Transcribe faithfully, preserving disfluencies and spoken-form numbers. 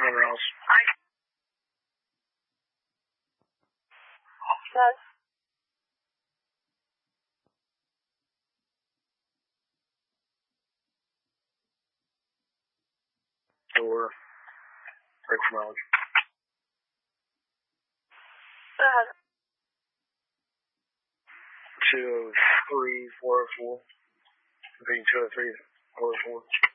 Remember else. I. Yes. Door. Break for mileage. Uh, two oh three, four oh four. Repeating two oh three, four oh four.